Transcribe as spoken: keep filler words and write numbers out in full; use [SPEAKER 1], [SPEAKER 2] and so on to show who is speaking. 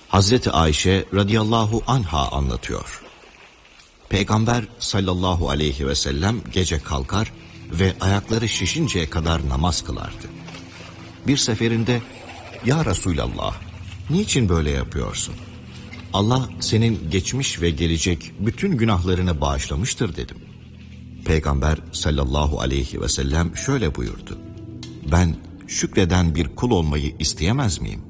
[SPEAKER 1] Hazreti Ayşe radıyallahu anha anlatıyor. Peygamber sallallahu aleyhi ve sellem gece kalkar ve ayakları şişinceye kadar namaz kılardı. Bir seferinde, "Ya Resulallah, niçin böyle yapıyorsun? Allah senin geçmiş ve gelecek bütün günahlarını bağışlamıştır," dedim. Peygamber sallallahu aleyhi ve sellem şöyle buyurdu: "Ben şükreden bir kul olmayı isteyemez miyim?"